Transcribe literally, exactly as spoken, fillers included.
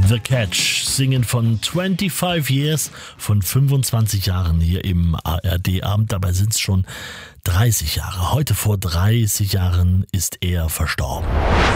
The Catch singen von fünfundzwanzig Years, von fünfundzwanzig Jahren hier im A R D-Abend. Dabei sind es schon dreißig Jahre. Heute vor dreißig Jahren ist er verstorben.